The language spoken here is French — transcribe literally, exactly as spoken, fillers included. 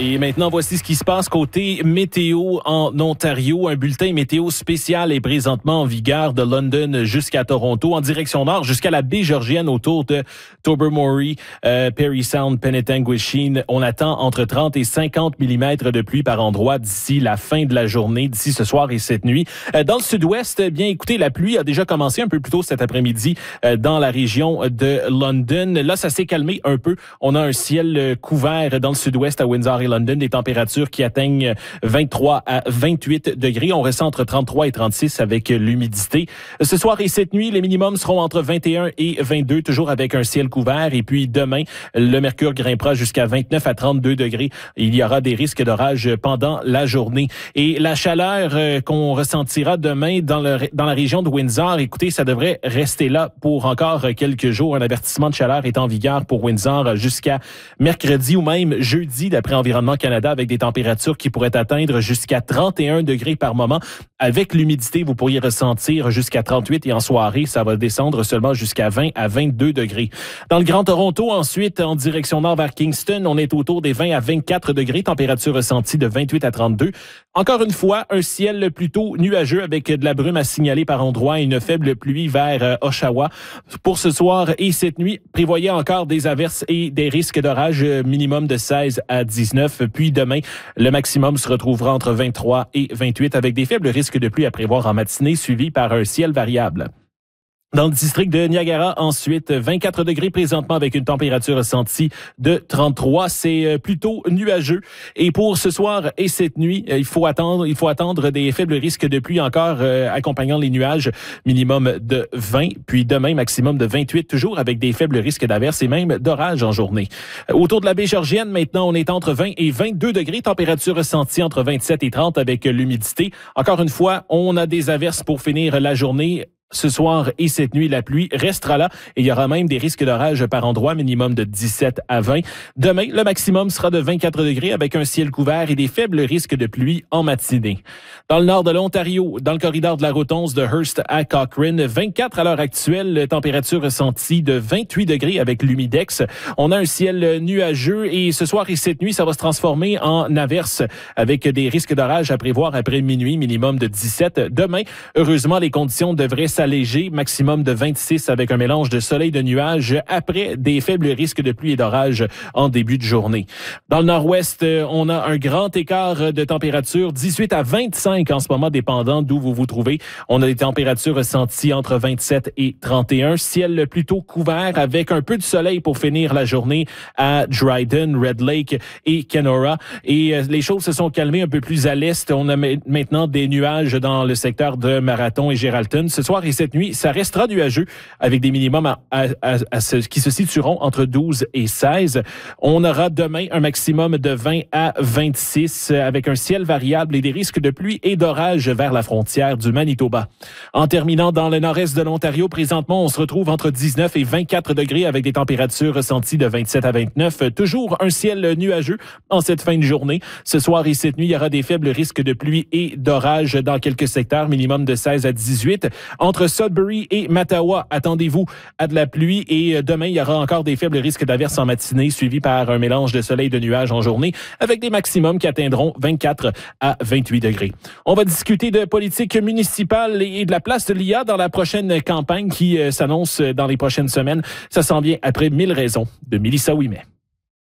Et maintenant, voici ce qui se passe côté météo en Ontario. Un bulletin météo spécial est présentement en vigueur de London jusqu'à Toronto, en direction nord, jusqu'à la baie Georgienne autour de Tobermory, euh, Parry Sound, Penetanguishene. On attend entre trente et cinquante millimètres de pluie par endroit d'ici la fin de la journée, d'ici ce soir et cette nuit. Euh, dans le sud-ouest, bien écoutez, la pluie a déjà commencé un peu plus tôt cet après-midi euh, dans la région de London. Là, ça s'est calmé un peu. On a un ciel couvert dans le sud-ouest à Windsor et London, des températures qui atteignent vingt-trois à vingt-huit degrés. On ressent entre trente-trois et trente-six avec l'humidité. Ce soir et cette nuit, les minimums seront entre vingt et un et vingt-deux, toujours avec un ciel couvert. Et puis demain, le mercure grimpera jusqu'à vingt-neuf à trente-deux degrés. Il y aura des risques d'orage pendant la journée. Et la chaleur euh, qu'on ressentira demain dans, le, dans la région de Windsor, écoutez, ça devrait rester là pour encore quelques jours. Un avertissement de chaleur est en vigueur pour Windsor jusqu'à mercredi ou même jeudi, d'après Environnement Canada, avec des températures qui pourraient atteindre jusqu'à trente et un degrés par moment. Avec l'humidité, vous pourriez ressentir jusqu'à trente-huit et en soirée, ça va descendre seulement jusqu'à vingt à vingt-deux degrés. Dans le Grand Toronto, ensuite, en direction nord vers Kingston, on est autour des vingt à vingt-quatre degrés, température ressentie de vingt-huit à trente-deux. Encore une fois, un ciel plutôt nuageux avec de la brume à signaler par endroits et une faible pluie vers euh, Oshawa. Pour ce soir et cette nuit, prévoyez encore des averses et des risques d'orage minimum de seize à dix-neuf. Puis demain, le maximum se retrouvera entre vingt-trois et vingt-huit avec des faibles risques de pluie à prévoir en matinée suivis par un ciel variable. Dans le district de Niagara, ensuite, vingt-quatre degrés présentement avec une température ressentie de trente-trois. C'est plutôt nuageux. Et pour ce soir et cette nuit, il faut attendre, il faut attendre des faibles risques de pluie encore euh, accompagnant les nuages, minimum de vingt. Puis demain, maximum de vingt-huit, toujours avec des faibles risques d'averses et même d'orage en journée. Autour de la baie Georgienne, maintenant, on est entre vingt et vingt-deux degrés, température ressentie entre vingt-sept et trente avec l'humidité. Encore une fois, on a des averses pour finir la journée. Ce soir et cette nuit, la pluie restera là et il y aura même des risques d'orage par endroit, minimum de dix-sept à vingt. Demain, le maximum sera de vingt-quatre degrés avec un ciel couvert et des faibles risques de pluie en matinée. Dans le nord de l'Ontario, dans le corridor de la route onze de Hearst à Cochrane, vingt-quatre à l'heure actuelle, température ressentie de vingt-huit degrés avec l'humidex. On a un ciel nuageux et ce soir et cette nuit, ça va se transformer en averse avec des risques d'orage à prévoir après minuit, minimum de dix-sept. Demain, heureusement, les conditions devraient s'alléger. Léger, maximum de vingt-six avec un mélange de soleil et de nuages après des faibles risques de pluie et d'orage en début de journée. Dans le nord-ouest, on a un grand écart de température, dix-huit à vingt-cinq en ce moment, dépendant d'où vous vous trouvez. On a des températures ressenties entre vingt-sept et trente et un. Ciel plutôt couvert avec un peu de soleil pour finir la journée à Dryden, Red Lake et Kenora. Et les choses se sont calmées un peu plus à l'est. On a maintenant des nuages dans le secteur de Marathon et Geraldton. Ce soir et cette nuit, ça restera nuageux avec des minimums à, à, à, à ce, qui se situeront entre douze et seize. On aura demain un maximum de vingt à vingt-six avec un ciel variable et des risques de pluie et d'orage vers la frontière du Manitoba. En terminant dans le nord-est de l'Ontario, présentement, on se retrouve entre dix-neuf et vingt-quatre degrés avec des températures ressenties de vingt-sept à vingt-neuf. Toujours un ciel nuageux en cette fin de journée. Ce soir et cette nuit, il y aura des faibles risques de pluie et d'orage dans quelques secteurs, minimum de seize à dix-huit. Entre Sudbury et Mattawa, attendez-vous à de la pluie et demain, il y aura encore des faibles risques d'averses en matinée suivis par un mélange de soleil et de nuages en journée avec des maximums qui atteindront vingt-quatre à vingt-huit degrés. On va discuter de politique municipale et de la place de l'I A dans la prochaine campagne qui euh, s'annonce dans les prochaines semaines. Ça s'en vient après mille raisons de Mélissa Ouimet.